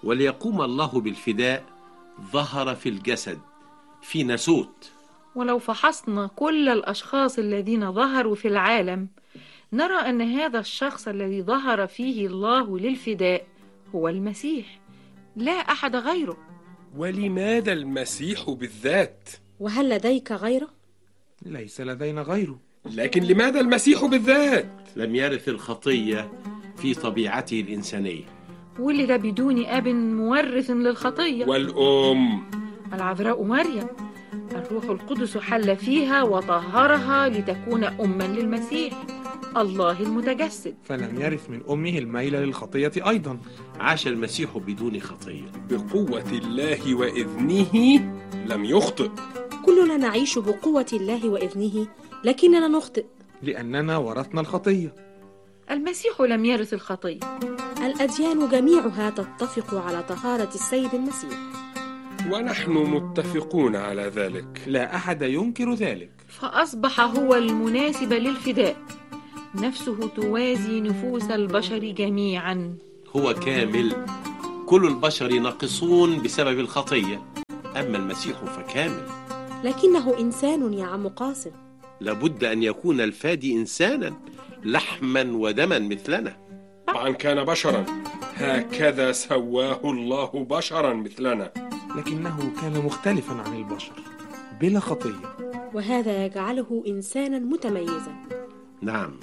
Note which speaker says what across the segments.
Speaker 1: وليقوم الله بالفداء ظهر في الجسد في ناسوت.
Speaker 2: ولو فحصنا كل الأشخاص الذين ظهروا في العالم نرى أن هذا الشخص الذي ظهر فيه الله للفداء هو المسيح، لا أحد غيره.
Speaker 3: ولماذا المسيح بالذات؟
Speaker 4: وهل لديك غيره؟
Speaker 5: ليس لدينا غيره.
Speaker 3: لكن لماذا المسيح بالذات؟
Speaker 1: لم يرث الخطية في طبيعته الإنسانية،
Speaker 2: ولد بدون أب مورث للخطية.
Speaker 3: والأم
Speaker 2: العذراء مريم، الروح القدس حل فيها وطهرها لتكون أما للمسيح الله المتجسد،
Speaker 5: فلم يرث من أمه الميل للخطية أيضا.
Speaker 1: عاش المسيح بدون خطية
Speaker 3: بقوة الله وإذنه لم يخطئ.
Speaker 4: كلنا نعيش بقوة الله وإذنه لكننا نخطئ
Speaker 5: لأننا ورثنا الخطية.
Speaker 2: المسيح لم يرث الخطية.
Speaker 4: الأديان جميعها تتفق على طهارة السيد المسيح،
Speaker 3: ونحن متفقون على ذلك،
Speaker 5: لا أحد ينكر ذلك.
Speaker 2: فأصبح هو المناسب للفداء، نفسه توازي نفوس البشر جميعا.
Speaker 1: هو كامل، كل البشر ناقصون بسبب الخطية، أما المسيح فكامل.
Speaker 4: لكنه إنسان يا عم قاسم.
Speaker 1: لابد أن يكون الفادي إنسانا لحما ودما مثلنا.
Speaker 3: طبعا كان بشرا، هكذا سواه الله بشرا مثلنا،
Speaker 5: لكنه كان مختلفا عن البشر بلا خطية،
Speaker 4: وهذا يجعله إنسانا متميزا.
Speaker 1: نعم،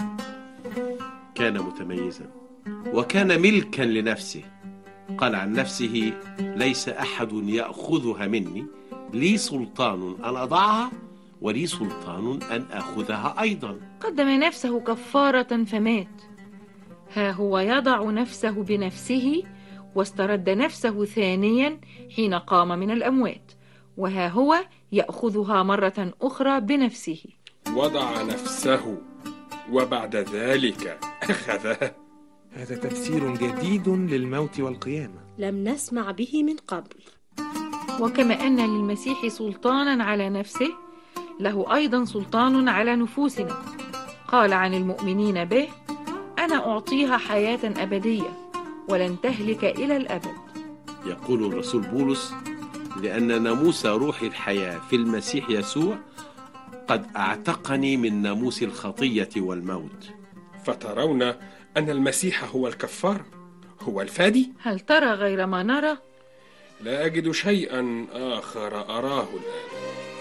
Speaker 1: كان متميزا وكان ملكا لنفسه. قال عن نفسه: ليس أحد يأخذها مني، لي سلطان أن أضعها ولي سلطان أن أخذها أيضا.
Speaker 2: قدم نفسه كفارة فمات، ها هو يضع نفسه بنفسه، واسترد نفسه ثانيا حين قام من الأموات، وها هو يأخذها مرة أخرى بنفسه.
Speaker 3: وضع نفسه وبعد ذلك أخذها.
Speaker 5: هذا تفسير جديد للموت والقيامة،
Speaker 4: لم نسمع به من قبل.
Speaker 2: وكما أن للمسيح سلطانا على نفسه، له أيضا سلطان على نفوسنا. قال عن المؤمنين به: أنا أعطيها حياة أبدية ولن تهلك إلى الأبد.
Speaker 1: يقول الرسول بولس: لأن ناموس روح الحياة في المسيح يسوع قد أعتقني من ناموس الخطية والموت.
Speaker 3: فترون أن المسيح هو الكفار، هو الفادي؟
Speaker 2: هل ترى غير ما نرى؟
Speaker 3: لا أجد شيئا آخر أراه الآن.